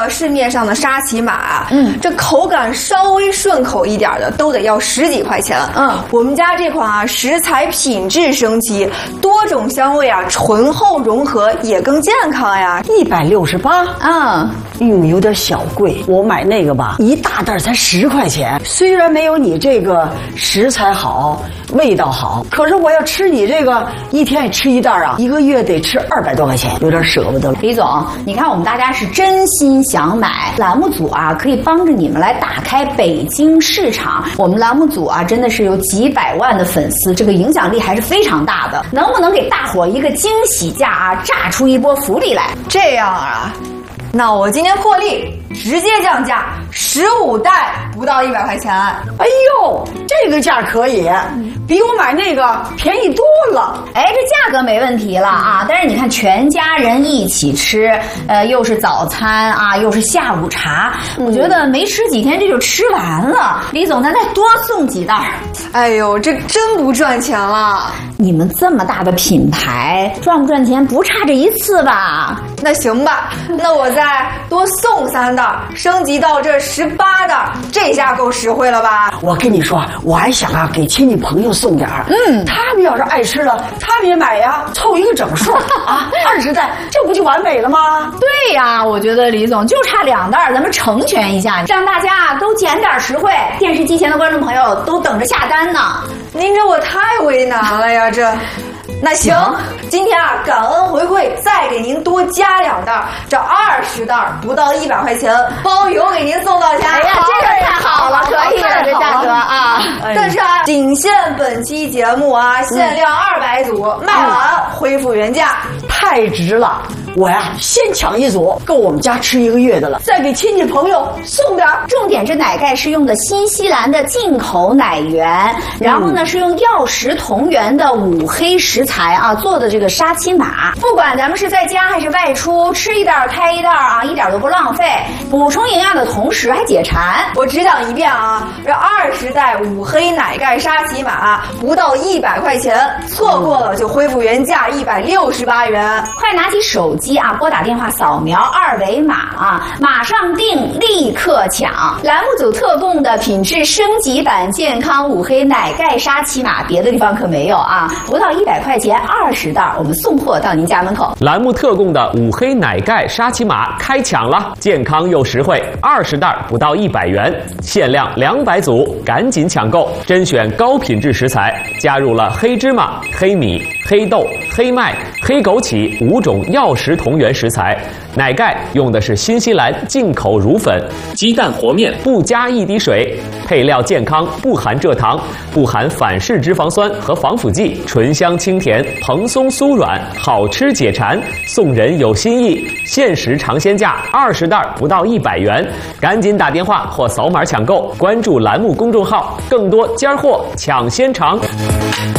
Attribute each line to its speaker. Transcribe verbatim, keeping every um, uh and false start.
Speaker 1: 个市面上的沙琪玛，嗯，这口感稍微顺口一点的都得要十几块钱。嗯，我们家这款啊，食材品质升级，多种香味啊，醇厚融合，也更健康呀。
Speaker 2: 一百六十八，
Speaker 1: 嗯，
Speaker 2: 嗯，有点小贵。我买那个吧，一大袋才十块钱。虽然没有你这个食材好，味道好，可是我要吃你这个，一天也吃一袋啊，一个月得吃二百多块钱，有点舍不得了。
Speaker 3: 李总，你看我们大家是真心想买，栏目组啊可以帮着你们来打开北京市场。我们栏目组啊真的是有几百万的粉丝，这个影响力还是非常大的。能不能给大伙一个惊喜价啊，炸出一波福利来？
Speaker 1: 这样啊，那我今天破例直接降价，十五袋不到一百块钱。
Speaker 2: 哎呦，这个价可以，比我买那个便宜多了。
Speaker 3: 哎，这价格没问题了啊，但是你看全家人一起吃，呃，又是早餐啊，又是下午茶，我觉得没吃几天这就吃完了。李总，咱再多送几袋。
Speaker 1: 哎呦，这真不赚钱了。
Speaker 3: 你们这么大的品牌，赚不赚钱不差这一次吧？
Speaker 1: 那行吧，那我再多送三袋，升级到这十八袋，这下够实惠了吧？
Speaker 2: 我跟你说，我还想啊，给亲戚朋友送点儿。嗯，他们要是爱吃了，他们也买呀，凑一个整数啊，二十袋，这不就完美了吗？
Speaker 3: 对呀，我觉得李总就差两袋，咱们成全一下，让大家都捡点实惠。电视机前的观众朋友都等着下单呢。
Speaker 1: 您这我太为难了呀，这。那行，今天啊，感恩回馈，再给您多加两袋，这二十袋不到一百块钱，包邮给您送到家。
Speaker 3: 哎呀，这个太好了，可以了，这价格啊！
Speaker 1: 但是啊，仅限本期节目啊，限量二百组，卖完恢复原价，
Speaker 2: 太值了。我呀，先抢一组，够我们家吃一个月的了。再给亲戚朋友送点。
Speaker 3: 重点这奶盖是用的新西兰的进口奶源，然后呢、嗯、是用药食同源的五黑食材啊做的这个沙琪玛。不管咱们是在家还是外出，吃一袋开一袋啊，一点都不浪费。补充营养的同时还解馋。
Speaker 1: 我只讲一遍啊，这二十袋五黑奶盖沙琪玛不到一百块钱，错过了就恢复原价一百六十八元。
Speaker 3: 快拿起手机。啊，拨打电话扫描二维码啊，马上订，立刻抢！栏目组特供的品质升级版健康五黑奶盖沙琪玛，别的地方可没有啊！不到一百块钱，二十袋，我们送货到您家门口。
Speaker 4: 栏目特供的五黑奶盖沙琪玛开抢了，健康又实惠，二十袋不到一百元，限量两百组，赶紧抢购！甄选高品质食材，加入了黑芝麻、黑米、黑豆、黑麦、黑枸杞五种药食同源食材，奶盖用的是新西兰进口乳粉，鸡蛋和面不加一滴水，配料健康，不含蔗糖，不含反式脂肪酸和防腐剂，醇香清甜，蓬松酥软，好吃解馋。送人有心意，限时尝鲜价，二十袋不到一百元，赶紧打电话或扫码抢购，关注栏目公众号，更多尖货抢先尝。